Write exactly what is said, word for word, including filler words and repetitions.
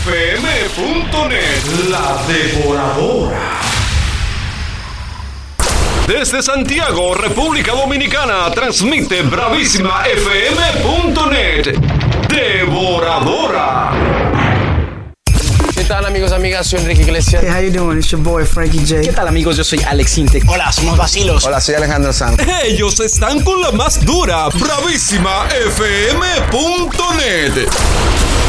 F M punto net, la devoradora. Desde Santiago, República Dominicana, transmite Bravísima F M punto net, devoradora. ¿Qué tal, amigos, amigas? Soy Enrique Iglesias. Hey, how you doing? It's your boy Frankie J. ¿Qué tal, amigos? Yo soy Alex Intec. Hola, somos Vacilos. Hola, soy Alejandro Sanz. Ellos están con la más dura, Bravísima F M punto net.